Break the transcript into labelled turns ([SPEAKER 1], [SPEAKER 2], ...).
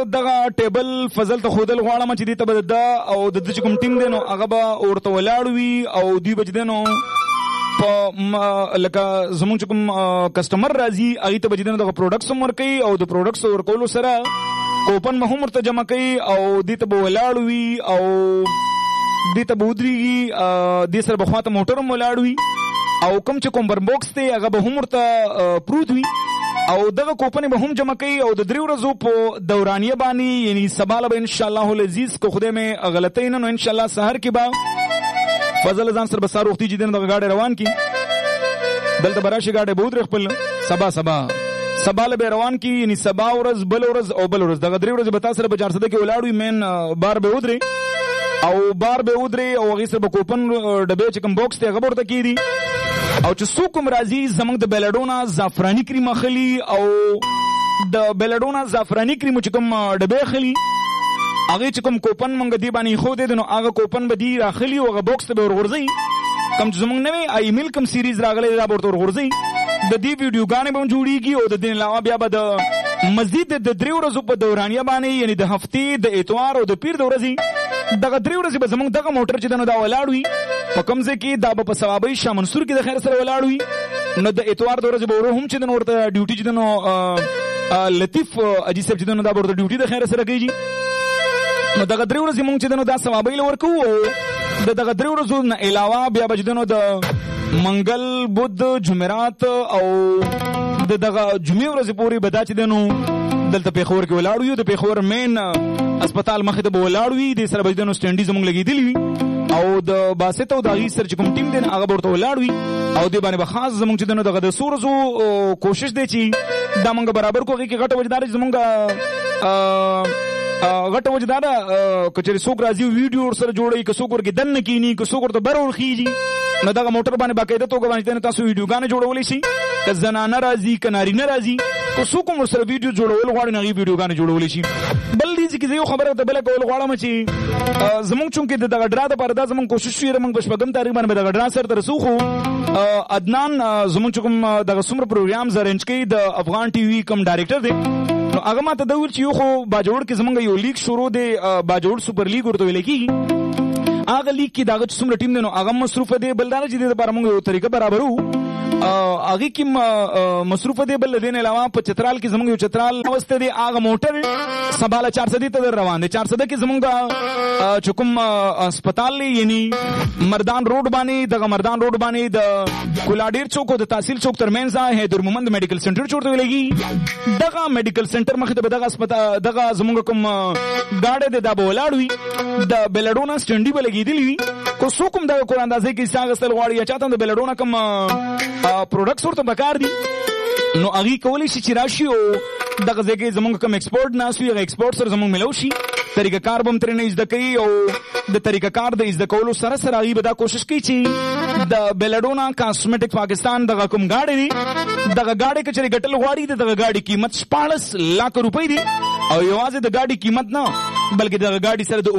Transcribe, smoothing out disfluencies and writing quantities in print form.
[SPEAKER 1] دغه ټیبل فضل ته خودل غواړم چې دې ته به دا او د چې کوم ټیم دی نو هغه به ورته ولاړ وي او دوی به چې دی نو په لکه زمونږ چې کوم کسټمر راځي هغې ته به چې دی نو دغه پروډکټس هم ورکوي او د پروډکټس ورکولو سره کوپن به هم ورته جمع کوي او دې ته به ولاړ وي او دې ته به ودرېږي دې سره به خواته موټر هم ولاړ وي او کوم چې کوم بربوکس دی هغه به هم ورته پروت وي او دغه کوپن به هم جمع کوي او د 3 ورځو په دورانیه باندې یعنی سبا به ان شاء الله العزیز کو خدای مې غلطی نه نو ان شاء الله سحر کې به فضل ځان سره بسار وختي چې دغه گاډي روان کی دلته براشي گاډي بود خپل سبا له روان کی یعنی سبا ورځ بل ورځ او بل ورځ دغه 3 ورځې به تاسو سره به 400 کې ولاړوي مین بار به ودري او هغه سره به کوپن ډبه چې کوم باکس ته هغه ورته کیدی او چې څوک راځي زمنګ د بیلډونا زعفرانی کریم اخلي او د بیلډونا زعفرانی کریم چې کوم ډبه اخلي هغه چې کوم کوپن مونږ دی باندې خو دې نو هغه کوپن به دی راخلي او هغه باکس ته ورغورځي کوم چې زمنګ نوې ایمیل کوم سیریز راغلي دا ورته ورغورځي د دې ویډیوګانې به جوړیږي او د دې علاوه بیا به د مزید د 3 ورځو په دورانیه باندې یعنی د هفتې د اتوار او د پیر د ورځې دغه 3 ورځې به زمونږ دغه موټر چې دنو دا ولاړوي په کوم ځای کې دا به په ثوابي شاه منصور کې د خیر سره ولاړوي نو د اتوار د ورځې به ورو هم چې دنو ورته ډیوټي چې دنو لطیف اجي صاحب چې دنو دا ورته ډیوټي د خیر سره کوي نو دغه 3 ورځې مونږ چې دنو دا ثوابي لورکو دغه 3 ورځو نه علاوه بیا به چې دنو د منګل بود جمعرات او دغه جمعې ورځې پورې به دا چې دنو دلته پیښور کې ولاړ یو د پیښور مین هسپتال مخې ته به ولاړ وي د سره به دنو سټنډي زمونږ لګېدلی وي او د باسط او د هغې سره چې کوم ټیم دی هغه به ورته ولاړ وي او دې باندې به خاص زمونږ چې دنو دغه د څو ورځو کوشش دی چې دا مونږ برابر کو هغې کې غټه وجدار چې زمونږ غټه وجدار که چېرې څوک راځي ویډیو ورسره جوړوي که څوک ورکې دننه کښېني که څوک ورته بر ورخېږي نو دغه موټر باندې باقاعده توګه باندې تاسو ویډیوګانې جوړولی شي که زنانه راځي که نارینه راځي که څوک هم ورسره ویډیو جوړول غواړي نو هغې ویډیوګانې جوړولی شي بل دې چې زه یو خبره ورته بله کول غواړم چې زمونږ چونکې د دغه ډرا دپاره دا زمونږ کوشش شوي موږ په 8 تاریخ باندې به دغه ډرا سرته رسو خو عدنان زمونږ چې کوم دغه څومره پروګرامز ارینج کوي د افغان ټي وي کوم ډایرکټر دی نو هغه ماته دا ویل چې یو خو باجوړ کې زمونږ یو لیګ شروع دی باجوړ سوپر لیګ ورته ویل کېږي هغه لیګ کې دغه څومره ټیم دی نو هغه مصروف دی بل دا نه چې دې لپاره موږ یو طریقه برابرو هغې کې مصروف دی بل دې نه علاوه په چترال کې زمونږ یو چترال وسته دی هغه موټر سبا له 400 ته روان دی 400 کې زمونږ چې کوم هسپتال یعنی مردان روډ باندې دغه مردان روډ باندې د کولاډیر چوک او د تحصیل چوک ترمنځ حیدر مومند میډیکل سنټر چورته ویلېږي دغه میډیکل سنټر مخې ته به دغه هسپتال دغه زمونږ کوم ګاډی دی دا به ولاړ وي د بیلډونا سټنډي به لګېدلي وي که څوک هم دغه کور اندازې کې حصه اخیستل غواړي یا چاته هم د بیلډونا کوم پروډکټس ورته پکار دي نو هغې کولی شي چې راشي او دغه ځای کې زمونږ کوم ایکسپورټ ناست وي هغه ایکسپورټ سره زمونږ ملو شي طریقه کار به هم ترېنه زده کوي او د طریقه کار د زده کولو سره سره هغې به دا کوشش کوي چې د بیلډونا کاسمیټک پاکستان دغه کوم ګاډی دی دغه ګاډی که چېرې ګټل غواړي د دغه ګاډي قیمت 14 لک روپۍ دی او یوازې د ګاډي قیمت نه بلکې دغه ګاډي سره د